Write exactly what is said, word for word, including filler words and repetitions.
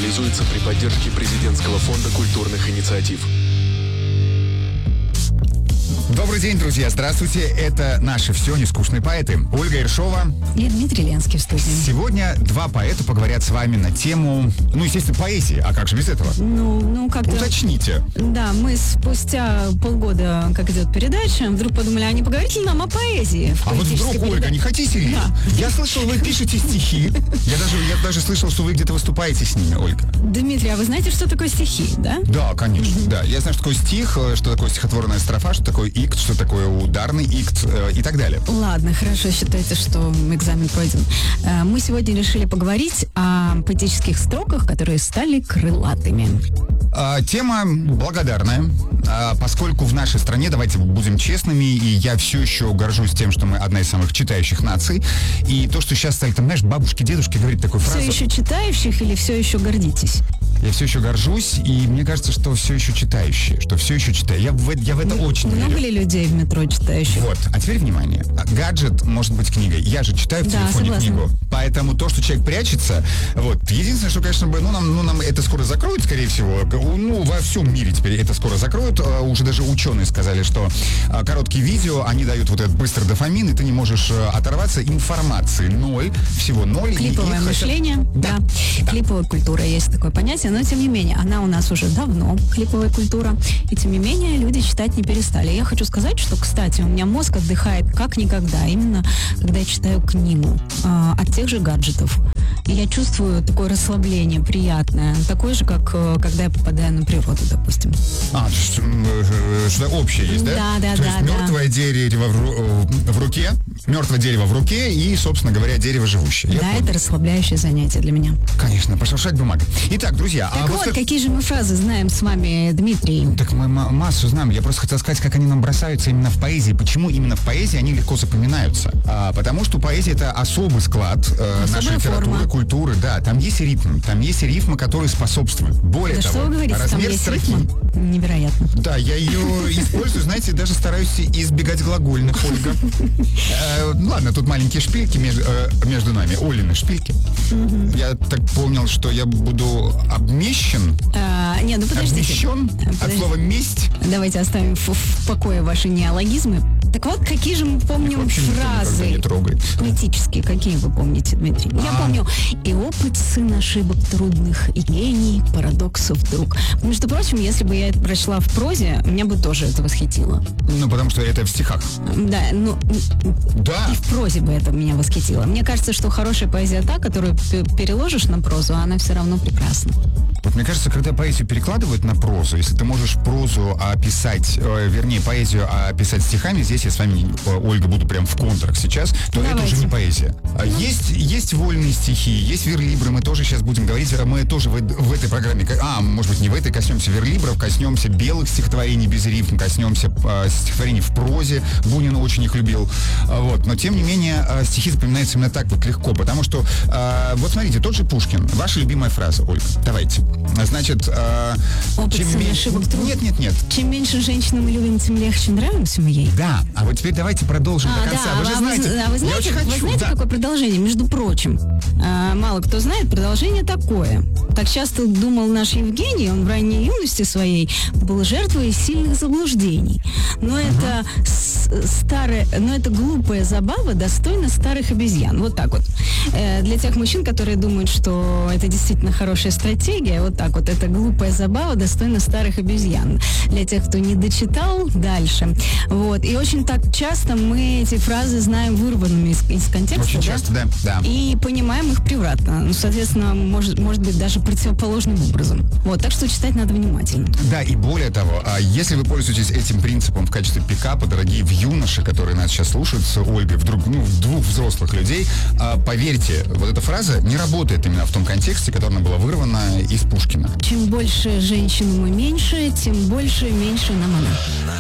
реализуется при поддержке президентского фонда культурных инициатив. Добрый день, друзья. Здравствуйте. Это «Наше все. Нескучные поэты». Ольга Ершова и Дмитрий Ленский в студии. Сегодня два поэта поговорят с вами на тему, ну, естественно, поэзии. А как же без этого? Ну, ну как-то... Уточните. Да, мы спустя полгода, как идет передача, вдруг подумали, а не поговорить ли нам о поэзии? А вот вдруг, переда... Ольга, не хотите ли? Да. Я слышал, вы пишете стихи. Я даже, я даже слышал, что вы где-то выступаете с ними, Ольга. Дмитрий, а вы знаете, что такое стихи, да? Да, конечно, mm-hmm. да. Я знаю, что такое стих, что такое стихотворная строфа, что такое икт, что такое ударный икт э, и так далее. Ладно, хорошо, считайте, что экзамен пройден. Э, мы сегодня решили поговорить о поэтических строках, которые стали крылатыми. А, тема благодарная, а, поскольку в нашей стране, давайте будем честными, и я все еще горжусь тем, что мы одна из самых читающих наций, и то, что сейчас стали, там, знаешь, бабушки, дедушки говорят такую фразу... Все еще читающих или все еще гордитесь? Я все еще горжусь, и мне кажется, что все еще читающие, что все еще читаю. Я в, я в это М- очень Много верю. ли людей в метро читающих? Вот, а теперь внимание. Гаджет может быть книгой. Я же читаю в да, телефоне согласна. книгу. Поэтому то, что человек прячется, вот, единственное, что, конечно, бы, ну, нам, ну, нам это скоро закроют, скорее всего. Ну, во всем мире теперь это скоро закроют. А, уже даже ученые сказали, что а, короткие видео, они дают вот этот быстрый дофамин, и ты не можешь а, оторваться. Информации ноль, всего ноль. Клиповое и, и мышление, хотят... да. да. Клиповая культура, есть такое понятие, но тем не менее, она у нас уже давно, клиповая культура, и тем не менее люди читать не перестали. Я хочу сказать, что, кстати, у меня мозг отдыхает как никогда, именно когда я читаю книгу э, от тех же гаджетов. И я чувствую такое расслабление приятное, такое же, как э, когда я попадаю на природу, допустим. А, что-то общее есть, да? Да, да, То да. есть мертвое да. дерево в, в руке, мертвое дерево в руке и, собственно говоря, дерево живущее. Я да, понял. Это расслабляющее занятие для меня. Конечно, пошуршать бумагой. Итак, друзья... Так а вот, вот какие же мы фразы знаем с вами, Дмитрий? Так мы массу знаем. Я просто хотел сказать, как они нам бросаются именно в поэзии. Почему именно в поэзии они легко запоминаются? А, потому что поэзия — это особый склад э, нашей литературы, форма. Культуры. Да, там есть ритм, там есть рифмы, которые способствуют. Более да того, что вы говорите, размер там есть строки. Рифма? Невероятно. Да, я ее использую, знаете, даже стараюсь избегать глагольных, Ольга. Ладно, тут маленькие шпильки между нами, Олины шпильки. Я так понял, что я буду обмещен. Нет, ну подождите. Обмещен от слова месть. Давайте оставим в, в покое ваши неологизмы. Так вот, какие же мы помним вообще фразы поэтические? Какие вы помните, Дмитрий? А. Я помню: и опыт сын ошибок трудных, и гений парадоксов друг. Между прочим, если бы я это прочла в прозе, меня бы тоже это восхитило. Ну, потому что это в стихах. Да, ну... Да. И в прозе бы это меня восхитило. Мне кажется, что хорошая поэзия та, которую переложишь на прозу, а она все равно прекрасна. Вот мне кажется, когда поэзию перекладывают на прозу, если ты можешь прозу описать, э, вернее, поэзию описать стихами, здесь я с вами, Ольга, буду прям в контрах сейчас, то Давайте. Это уже не поэзия. Ну. Есть, есть вольные стихи, есть верлибры, мы тоже сейчас будем говорить, мы тоже в, в этой программе, а, может быть, не в этой, коснемся верлибров, коснемся белых стихотворений без рифм, коснемся э, стихотворений в прозе, Бунин очень их любил, э, вот, но тем не менее э, стихи запоминаются именно так вот легко, потому что, э, вот смотрите, тот же Пушкин, ваша любимая фраза, Ольга, давайте. Значит, э, опыт чем меньше... Нет, нет, нет. Чем меньше женщин мы любим, тем легче нравимся мы ей. Да, а вот теперь давайте продолжим а, до конца. Да, вы же а знаете, вы, а вы знаете, хочу, вы знаете да. какое продолжение? Между прочим, э, мало кто знает, продолжение такое. Так часто думал наш Евгений, он в ранней юности своей был жертвой сильных заблуждений. Но uh-huh. это с- старая, но это глупая забава достойна старых обезьян. Вот так вот. Э, для тех мужчин, которые думают, что это действительно хорошая стратегия, вот так вот, это глупая забава достойна старых обезьян. Для тех, кто не дочитал, дальше. Вот. И очень так часто мы эти фразы знаем вырванными из, из контекста. Очень да? часто, да, да. И понимаем их превратно. Ну, соответственно, может, может быть, даже противоположным образом. Вот. Так что читать надо внимательно. Да, и более того, если вы пользуетесь этим принципом в качестве пикапа, дорогие юноши, которые нас сейчас слушают с Ольгой, вдруг, ну, двух взрослых людей, поверьте, вот эта фраза не работает именно в том контексте, который она была вырвана из Пушкина. Чем больше женщин мы меньше, тем больше меньше нам она.